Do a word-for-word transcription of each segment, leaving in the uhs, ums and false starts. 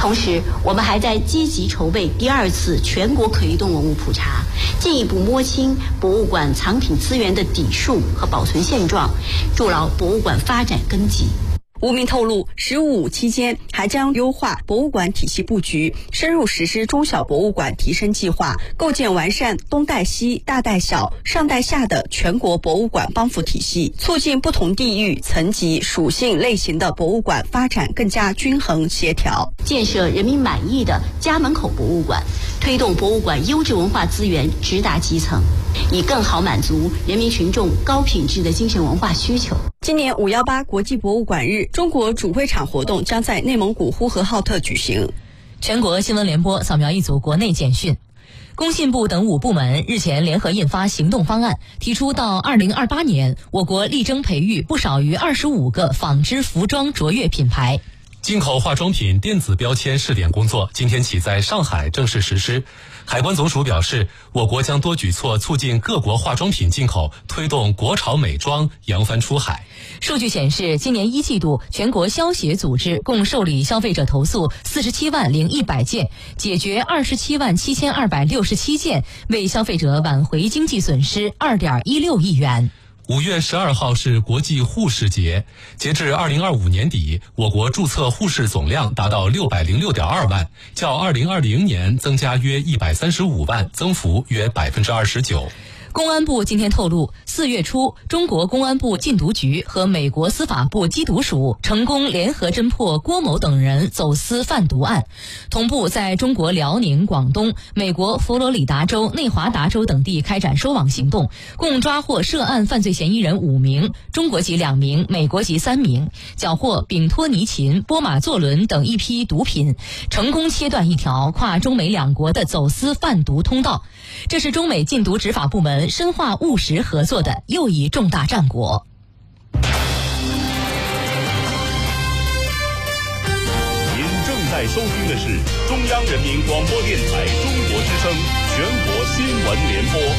同时，我们还在积极筹备第二次全国可移动文物普查，进一步摸清博物馆藏品资源的底数和保存现状，筑牢博物馆发展根基。 吴明透露，十五期间还将优化博物馆体系布局，深入实施中小博物馆提升计划，构建完善东带西、大带小、上带下的全国博物馆帮扶体系，促进不同地域、层级、属性类型的博物馆发展更加均衡协调， 建设人民满意的家门口博物馆，推动博物馆优质文化资源直达基层，以更好满足人民群众高品质的精神文化需求。 今年五幺八国际博物馆日，中国主会场活动将在内蒙古呼和浩特举行。 全国新闻联播扫描一组国内简讯。工信部等五部门日前联合印发行动方案，提出到二零二八年，我国力争培育不少于二十五个纺织服装卓越品牌。 进口化妆品电子标签试点工作今天起在上海正式实施。海关总署表示，我国将多举措促进各国化妆品进口，推动国潮美妆扬帆出海。 数据显示，今年一季度全国消协组织共受理消费者投诉四十七万零一百件，解决二十七万七千二百六十七件，为消费者挽回经济损失二点一六亿元。 五月十二号是国际护士节，截至二零二五年底，我国注册护士总量达到六百零六点二万，较二零二零年增加约一百三十五万，增幅约百分之二十九。 公安部今天透露，四月初，中国公安部禁毒局和美国司法部缉毒署成功联合侦破郭某等人走私贩毒案，同步在中国辽宁、广东、美国佛罗里达州、内华达州等地开展收网行动，共抓获涉案犯罪嫌疑人五名，中国籍两名，美国籍三名，缴获丙托尼嗪、波马唑仑等一批毒品，成功切断一条跨中美两国的走私贩毒通道。这是中美禁毒执法部门深化务实合作的又一重大战果。 您正在收听的是中央人民广播电台中国之声全国新闻联播。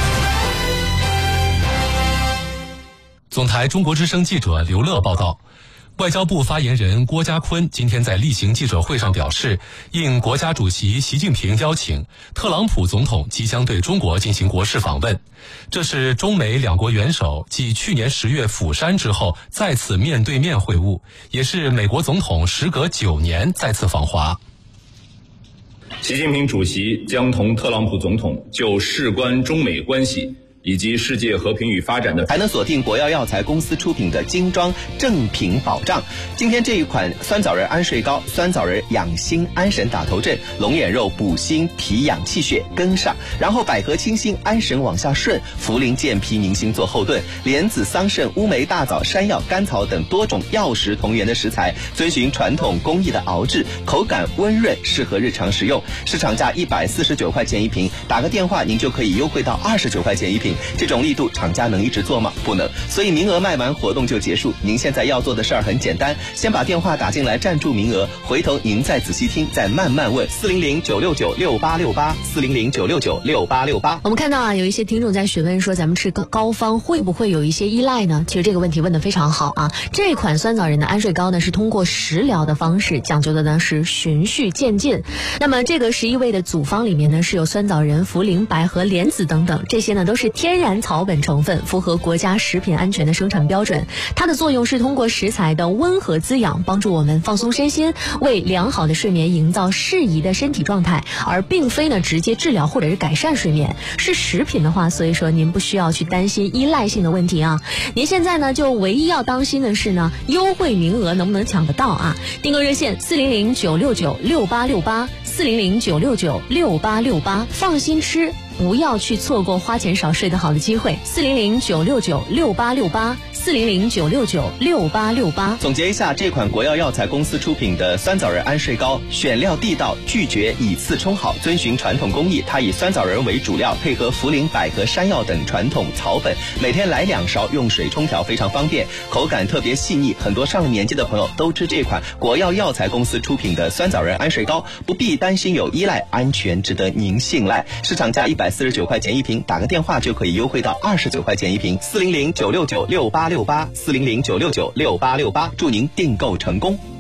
总台中国之声记者刘乐报道，外交部发言人郭家坤今天在例行记者会上表示，应国家主席习近平邀请，特朗普总统即将对中国进行国事访问。这是中美两国元首继去年十月釜山之后再次面对面会晤，也是美国总统时隔九年再次访华。 习近平主席将同特朗普总统就事关中美关系以及世界和平与发展的， 还能锁定国药药材公司出品的精装正品保障。今天这一款酸枣仁安睡膏、酸枣仁养心安神打头阵、龙眼肉补心脾养气血跟上，然后百合清心安神往下顺，茯苓健脾宁心做后盾，莲子桑葚乌梅大枣山药甘草等多种药食同源的食材，遵循传统工艺的熬制，口感温润，适合日常食用。市场价一百四十九块钱一瓶，打个电话您就可以优惠到二十九块钱一瓶。这种力度厂家能一直做吗？不能，所以名额卖完活动就结束。您现在要做的事儿很简单，先把电话打进来占住名额，回头您再仔细听，再慢慢问。四零零九六九六八六八，四零零九六九六八六八。 我们看到啊，有一些听众在询问说，咱们吃膏方会不会有一些依赖呢？其实这个问题问得非常好啊。这款酸枣仁的安睡膏呢，是通过食疗的方式，讲究的呢是循序渐进。那么这个十一味的组方里面呢，是有酸枣仁、茯苓、百合、莲子等等，这些呢都是天然草本成分，符合国家食品安全的生产标准。它的作用是通过食材的温和滋养，帮助我们放松身心，为良好的睡眠营造适宜的身体状态，而并非呢直接治疗或者是改善睡眠。是食品的话，所以说您不需要去担心依赖性的问题啊。您现在呢就唯一要当心的是呢，优惠名额能不能抢得到啊？订购热线四零零九六九六八六八，四零零九六九六八六八，放心吃，不要去错过花钱少睡得好的机会。四零零九六九六八六八，四零零九六九六八六八。 总结一下，这款国药药材公司出品的酸枣仁安睡膏，选料地道，拒绝以次充好，遵循传统工艺。它以酸枣仁为主料，配合茯苓、百合、山药等传统草本，每天来两勺，用水冲调非常方便，口感特别细腻。很多上了年纪的朋友都吃这款国药药材公司出品的酸枣仁安睡膏，不必担心有依赖，安全值得您信赖。市场价一百四十九块钱一瓶，打个电话就可以优惠到二十九块钱一瓶。四零零九六九六八六八，四零零九六九六八六八，祝您订购成功。